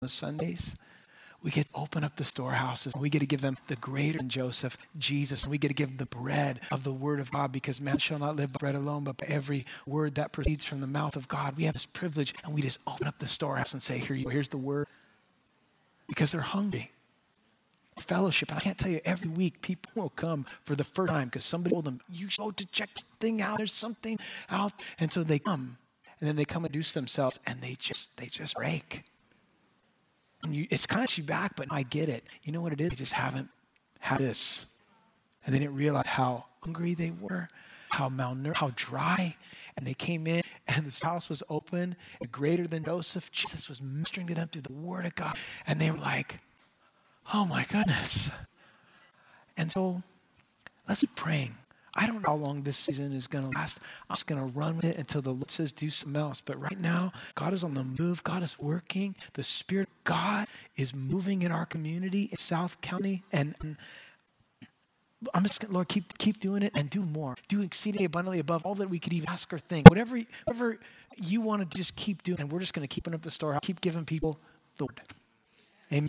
Sundays, we get to open up the storehouses. We get to give them the greater than Joseph, Jesus. And we get to give the bread of the word of God, because man shall not live by bread alone, but by every word that proceeds from the mouth of God. We have this privilege, and we just open up the storehouse and say, here's the word. Because they're hungry. Fellowship. And I can't tell you, every week people will come for the first time because somebody told them, you should go to check this thing out. There's something out. And so they come, and then they come and introduce themselves, and they just break. And it's kind of you back, but I get it. You know what it is? They just haven't had this. And they didn't realize how hungry they were, how malnourished, how dry. And they came in, and this house was open, and greater than Joseph. Jesus was ministering to them through the word of God. And they were like, oh my goodness. And so let's be praying. I don't know how long this season is going to last. I'm just going to run with it until the Lord says do something else. But right now, God is on the move. God is working. The Spirit of God is moving in our community in South County. And I'm just going to, Lord, keep doing it and do more. Do exceedingly abundantly above all that we could even ask or think. Whatever you want to just keep doing. And we're just going to keep opening up the storehouse, keep giving people the word. Amen.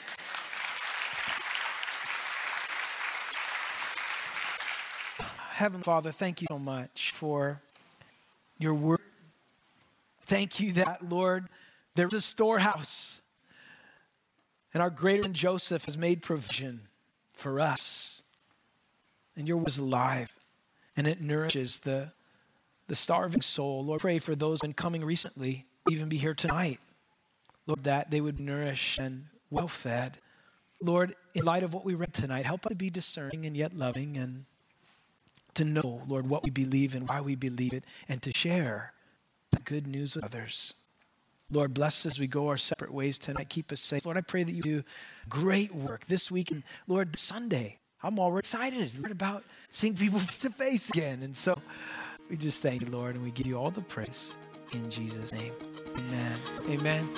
Heavenly Father, thank you so much for your word. Thank you that, Lord, there's a storehouse, and our greater than Joseph has made provision for us. And your word is alive, and it nourishes the starving soul. Lord, pray for those who have been coming recently, even be here tonight. Lord, that they would be nourished and well fed. Lord, in light of what we read tonight, help us to be discerning and yet loving, and to know, Lord, what we believe and why we believe it, and to share the good news with others. Lord, bless us as we go our separate ways tonight. Keep us safe. Lord, I pray that you do great work this week. And Lord, Sunday, I'm already excited. We're about seeing people face to face again. And so we just thank you, Lord, and we give you all the praise in Jesus' name. Amen. Amen.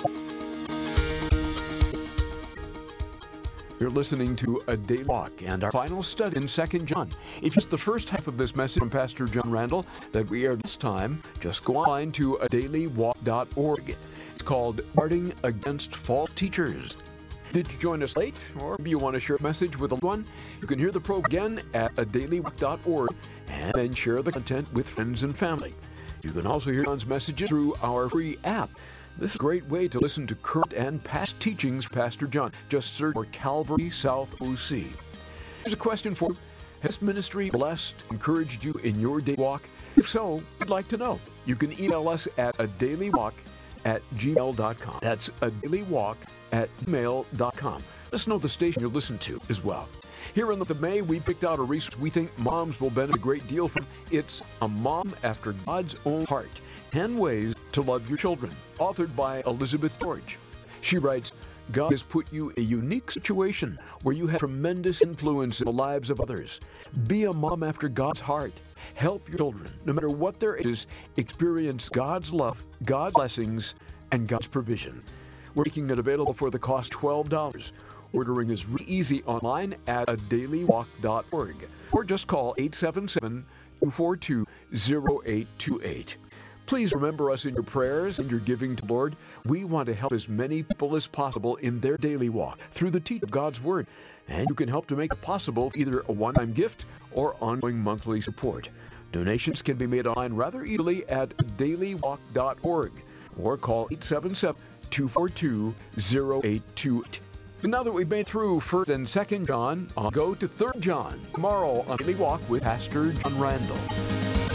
You're listening to A Daily Walk and our final study in 2 John. If it's the first half of this message from Pastor John Randall that we aired this time, just go online to adailywalk.org. It's called Guarding Against False Teachers. Did you join us late, or maybe you want to share a message with a loved one? You can hear the program again at adailywalk.org and then share the content with friends and family. You can also hear John's messages through our free app. This is a great way to listen to current and past teachings from Pastor John. Just search for Calvary South OC. Here's a question for you. Has this ministry blessed, encouraged you in your daily walk? If so, I'd like to know. You can email us at adailywalk@gmail.com. That's adailywalk@gmail.com. Let us know the station you listen to as well. Here in the month of May, we picked out a resource we think moms will benefit a great deal from. It's A Mom After God's Own Heart, 10 Ways to Love Your Children, authored by Elizabeth George. She writes, God has put you in a unique situation where you have tremendous influence in the lives of others. Be a mom after God's heart. Help your children, no matter what their age is, experience God's love, God's blessings, and God's provision. We're making it available for the cost $12. Ordering is really easy online at adailywalk.org, or just call 877-242-0828. Please remember us in your prayers and your giving to the Lord. We want to help as many people as possible in their daily walk through the teaching of God's Word. And you can help to make it possible with either a one-time gift or ongoing monthly support. Donations can be made online rather easily at dailywalk.org or call 877-242-0828. Now that we've been through 1 and 2 John, I'll go to 3 John tomorrow on Daily Walk with Pastor John Randall.